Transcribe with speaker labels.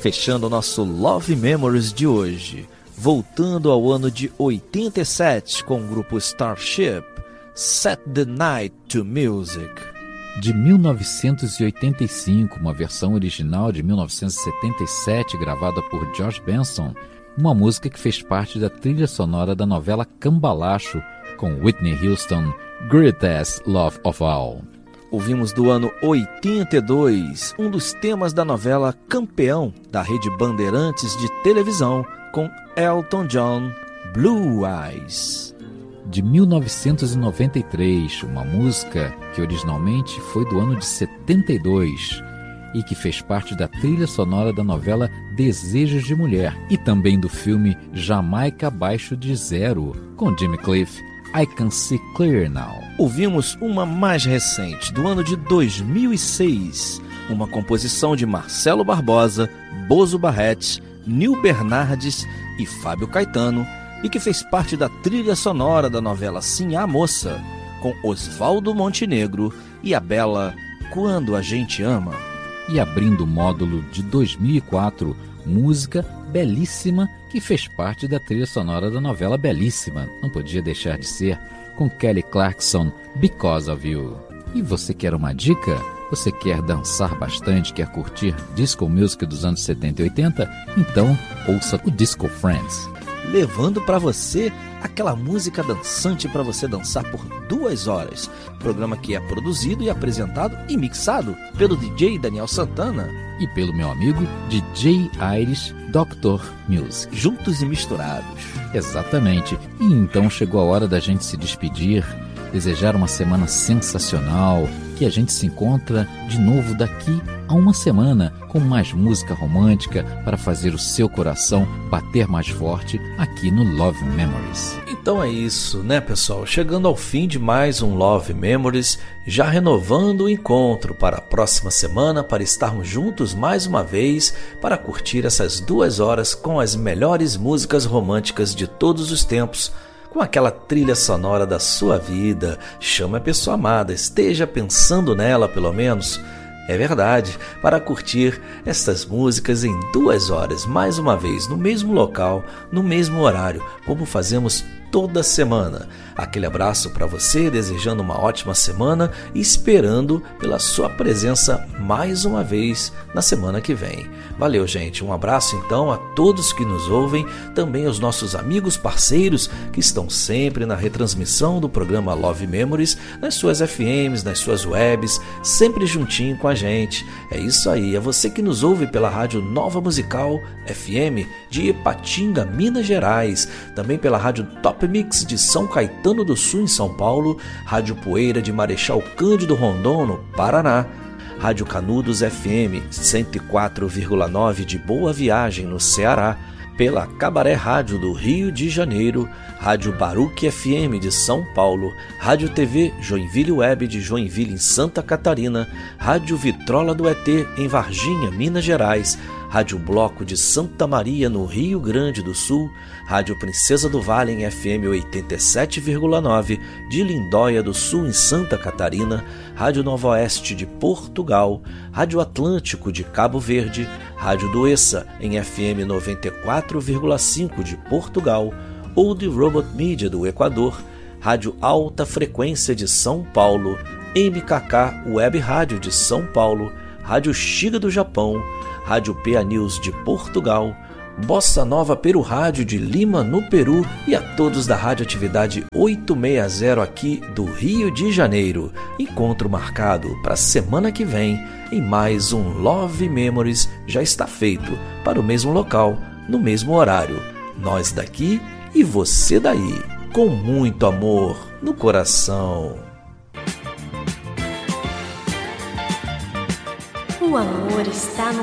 Speaker 1: Fechando o nosso Love Memories de hoje, voltando ao ano de 87 com o grupo Starship, Set the Night to Music.
Speaker 2: De 1985, uma versão original de 1977 gravada por George Benson, uma música que fez parte da trilha sonora da novela Cambalacho com Whitney Houston, Greatest Love of All.
Speaker 1: Ouvimos do ano 82, um dos temas da novela Campeão, da Rede Bandeirantes de televisão, com Elton John, Blue Eyes.
Speaker 2: De 1993, uma música que originalmente foi do ano de 72 e que fez parte da trilha sonora da novela Desejos de Mulher e também do filme Jamaica Abaixo de Zero, com Jimmy Cliff, I Can See Clear Now.
Speaker 1: Ouvimos uma mais recente, do ano de 2006, uma composição de Marcelo Barbosa, Bozo Barrete, Nil Bernardes e Fábio Caetano, e que fez parte da trilha sonora da novela Sim a Moça, com Oswaldo Montenegro e a bela Quando a Gente Ama.
Speaker 2: E abrindo o módulo de 2004, música belíssima que fez parte da trilha sonora da novela Belíssima, não podia deixar de ser, com Kelly Clarkson, Because of You. E você quer uma dica? Você quer dançar bastante, quer curtir disco music dos anos 70 e 80? Então ouça o Disco Friends,
Speaker 1: levando para você aquela música dançante para você dançar por 2 horas. Programa que é produzido e apresentado e mixado pelo DJ Daniel Santana
Speaker 2: e pelo meu amigo DJ Irish Dr. Music.
Speaker 1: Juntos e misturados.
Speaker 2: Exatamente. E então chegou a hora da gente se despedir, desejar uma semana sensacional, que a gente se encontra de novo daqui a uma semana com mais música romântica para fazer o seu coração bater mais forte aqui no Love Memories.
Speaker 1: Então é isso, né, pessoal? Chegando ao fim de mais um Love Memories, já renovando o encontro para a próxima semana, para estarmos juntos mais uma vez, para curtir essas 2 horas com as melhores músicas românticas de todos os tempos, com aquela trilha sonora da sua vida. Chame a pessoa amada, esteja pensando nela pelo menos. É verdade, para curtir estas músicas em 2 horas, mais uma vez, no mesmo local, no mesmo horário, como fazemos toda semana. Aquele abraço para você, desejando uma ótima semana e esperando pela sua presença mais uma vez na semana que vem. Valeu, gente. Um abraço então a todos que nos ouvem, também aos nossos amigos parceiros que estão sempre na retransmissão do programa Love Memories, nas suas FMs, nas suas webs, sempre juntinho com a gente. É isso aí. É você que nos ouve pela Rádio Nova Musical FM de Ipatinga, Minas Gerais, também pela Rádio Top Mix de São Caetano do Sul, em São Paulo, Rádio Poeira de Marechal Cândido Rondon, no Paraná, Rádio Canudos FM 104,9 de Boa Viagem, no Ceará, pela Cabaré Rádio do Rio de Janeiro, Rádio Baruque FM de São Paulo, Rádio TV Joinville Web de Joinville, em Santa Catarina, Rádio Vitrola do ET em Varginha, Minas Gerais, Rádio Bloco de Santa Maria, no Rio Grande do Sul, Rádio Princesa do Vale em FM 87,9 de Lindóia do Sul, em Santa Catarina, Rádio Nova Oeste de Portugal, Rádio Atlântico de Cabo Verde, Rádio Doessa em FM 94,5 de Portugal, Old Robot Media do Equador, Rádio Alta Frequência de São Paulo, MKK Web Rádio de São Paulo, Rádio Shiga do Japão, Rádio PA News de Portugal, Bossa Nova Peru Rádio de Lima, no Peru, e a todos da Radioatividade 860 aqui do Rio de Janeiro. Encontro marcado para a semana que vem em mais um Love Memories já está feito, para o mesmo local, no mesmo horário. Nós daqui e você daí, com muito amor no coração.
Speaker 3: O amor está no